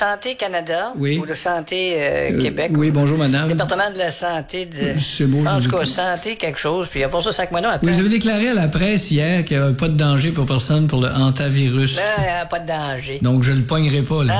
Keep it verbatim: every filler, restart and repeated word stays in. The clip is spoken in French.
Santé Canada oui. ou de Santé euh, Québec? Euh, oui, bonjour, madame. Département de la Santé de... C'est beau. En tout cas, Santé quelque chose, puis il y a pas ça sac maintenant après. Oui, vous avez déclaré à la presse hier qu'il n'y avait pas de danger pour personne pour le hantavirus. Là, il n'y a pas de danger. Donc, je le pognerai pas, là.